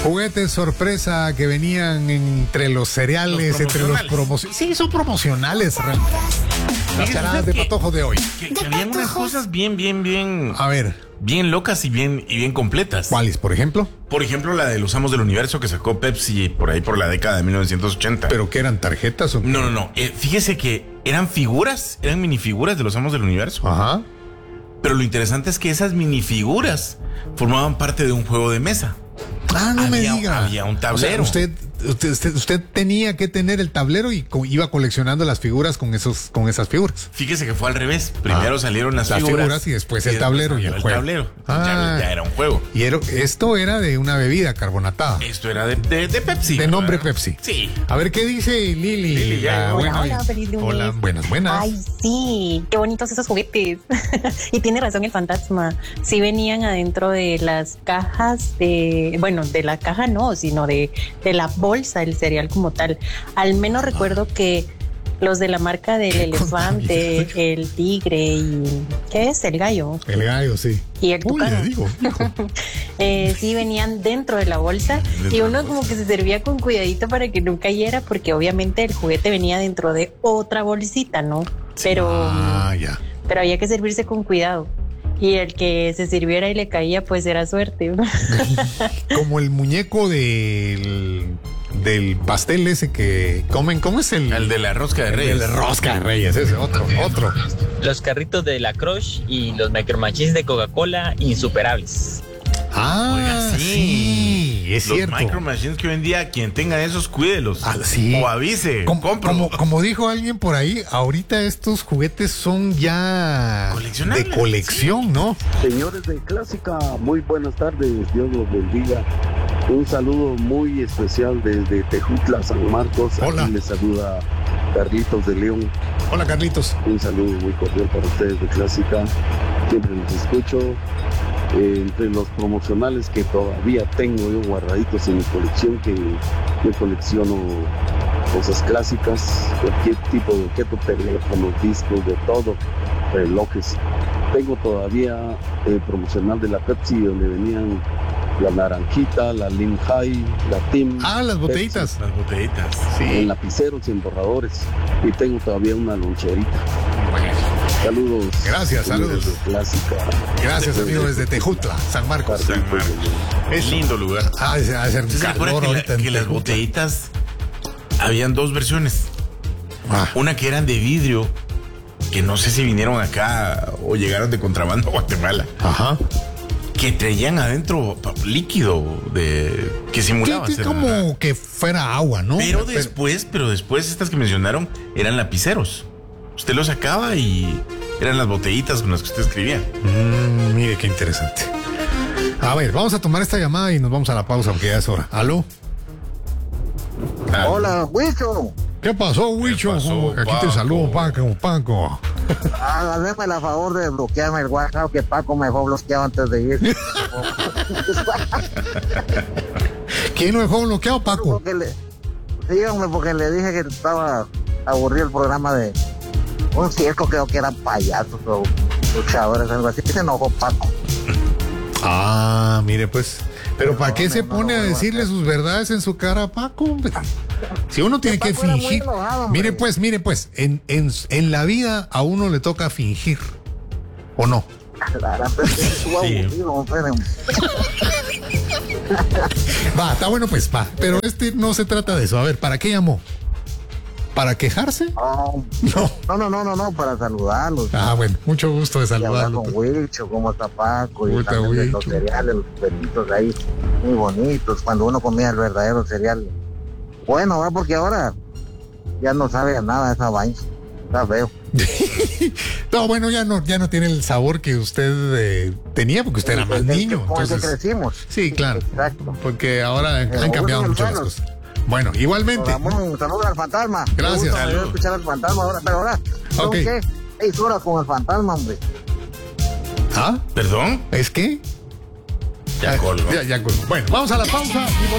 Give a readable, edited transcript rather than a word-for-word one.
Juguetes sorpresa que venían entre los cereales, entre los promocionales. Sí, son promocionales. Las charadas de patojo de hoy. Que habían unas cosas bien. A ver. Bien locas y bien completas. ¿Cuáles, por ejemplo? Por ejemplo, la de los Amos del Universo que sacó Pepsi por ahí por la década de 1980. ¿Pero qué eran, tarjetas o qué? No. Fíjese que eran minifiguras de los Amos del Universo. Ajá. Pero lo interesante es que esas minifiguras formaban parte de un juego de mesa. Ah, no me diga. Había un tablero. O sea, usted tenía que tener el tablero y iba coleccionando las figuras con esas figuras. Fíjese que fue al revés. Primero salieron las figuras y después el tablero y el juego. Ya era un juego. Y esto era de una bebida carbonatada. Esto era de Pepsi. De nombre Pepsi. Sí. A ver, ¿qué dice Lili? Hola, feliz lunes. Hola, buenas. Ay, sí, qué bonitos esos juguetes. Y tiene razón el fantasma. Sí venían adentro de las cajas de la caja no, sino de la bolsa del cereal como tal. Al menos recuerdo que los de la marca del elefante, el tigre y ¿qué es? El gallo. El gallo, sí. Y el tucano. Digo. Sí venían dentro de la bolsa y uno como que se servía con cuidadito para que no cayera porque obviamente el juguete venía dentro de otra bolsita, ¿no? Pero ya. Pero había que servirse con cuidado. Y el que se sirviera y le caía, pues era suerte. Como el muñeco del pastel ese que comen. ¿Cómo es el? El de la rosca de Reyes. El de rosca de Reyes, ese, otro. Los carritos de la Crush y los Micro Machines de Coca-Cola insuperables. Oiga, sí, es cierto. Los Micro Machines que hoy en día, quien tenga esos, cuídelos. Sí. O avise, como dijo alguien por ahí, ahorita estos juguetes son ya de colección, ¿no? Señores de Clásica, muy buenas tardes, Dios los bendiga. Un saludo muy especial desde Tejutla, San Marcos. Hola. Aquí les saluda Carlitos de León. Hola, Carlitos. Un saludo muy cordial para ustedes de Clásica. Siempre los escucho. Entre los promocionales que todavía tengo yo guardaditos en mi colección, que yo colecciono cosas clásicas, cualquier tipo de objeto, teléfonos, discos, de todo, relojes. Tengo todavía el promocional de la Pepsi donde venían la naranjita, la Lim High, la Tim. Las botellitas. Pepsi, las botellitas. Sí. En lapiceros y en borradores. Y tengo todavía una loncherita. Bueno. Saludos. Gracias, saludos. Clásica. Gracias, amigo, desde Tejutla, San Marcos. Es lindo lugar. ¿Se acuerdan que las botellitas habían dos versiones? Una que eran de vidrio, que no sé si vinieron acá o llegaron de contrabando a Guatemala. Ajá. Que traían adentro líquido que simulaba ser como que fuera agua, ¿no? Pero después estas que mencionaron eran lapiceros. Usted los sacaba y eran las botellitas con las que usted escribía. Mire qué interesante. A ver, vamos a tomar esta llamada y nos vamos a la pausa porque ya es hora. ¿Aló? Hola, Huicho. ¿Qué pasó, Huicho? Aquí te saludo, Paco. Hazme el favor de bloquearme el WhatsApp, que Paco me dejó bloqueado antes de ir. ¿Quién lo dejó bloqueado, Paco? Porque le dije que estaba aburrido el programa de un circo, creo que eran payasos o luchadores, algo así. Se enojó Paco. Mire pues. Pero ¿para qué se pone a decirle sus verdades en su cara a Paco? Si uno tiene que fingir. Mire pues, en la vida a uno le toca fingir. ¿O no? Sí. Está bueno pues, pero no se trata de eso. A ver, ¿para qué llamó? ¿Para quejarse? No, para saludarlos. Bueno, mucho gusto de saludarlos. Con Huicho, cómo está Paco, y también los cereales, los perritos ahí, muy bonitos, cuando uno comía el verdadero cereal. Bueno, porque ahora ya no sabe a nada esa vaina, está feo. No, bueno, ya no tiene el sabor que usted tenía, porque usted era más niño. Con el que crecimos. Sí, claro. Exacto. Porque ahora han cambiado mucho las cosas. Bueno, igualmente. Un saludo al fantasma. Gracias. Me gusta escuchar al fantasma ahora, pero ahora. Okay. ¿Qué? 6 horas con el fantasma, hombre. ¿Perdón? ¿Es qué? Ya colgo. Ya colgo. Bueno, vamos a la pausa.